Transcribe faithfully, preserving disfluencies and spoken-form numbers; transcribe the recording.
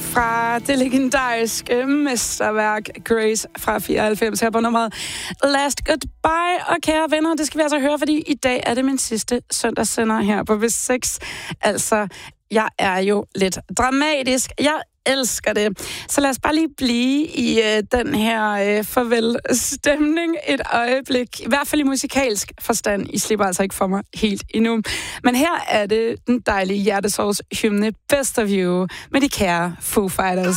fra det legendariske mesterværk Grace fra fireoghalvfems her på nummeret Last Goodbye. Og kære venner, det skal vi altså høre, fordi i dag er det min sidste søndagssender her på B seks. Altså, jeg er jo lidt dramatisk. Jeg elsker det. Så lad os bare lige blive i øh, den her øh, farvel-stemning et øjeblik. I hvert fald i musikalsk forstand. I slipper altså ikke for mig helt endnu. Men her er det den dejlige hjertesårs hymne Best of You med de kære Foo Fighters.